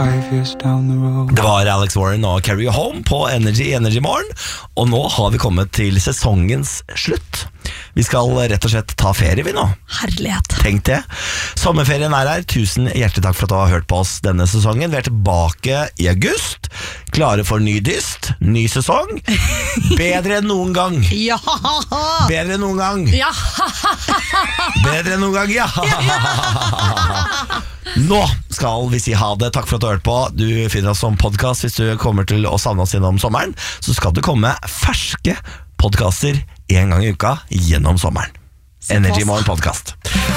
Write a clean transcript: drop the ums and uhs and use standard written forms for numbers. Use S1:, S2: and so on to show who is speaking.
S1: Det var Alex Warren og Carry You Home på Energy Morgen. Og nå har vi kommet til sesongens slutt. Vi skal rett og slett ta ferie vi nå.
S2: Herlighet.
S1: Tenk det. Sommerferien er her. Tusen hjertelig takk for at du har hørt på oss denne sesongen. Vi er tilbake i august. Klare for ny dyst. Ny sesong. Bedre enn noen gang.
S2: Ja.
S1: Bedre enn noen gang.
S2: Ja.
S1: Bedre enn noen gang, ja. Nå skal vi si ha det. Takk for at du har hørt på. Du finner oss som podcast. Hvis du kommer til å savne oss gjennom sommeren, så skal det komme ferske podcaster en gang i uka gjennom sommeren. Energy Morgen podcast.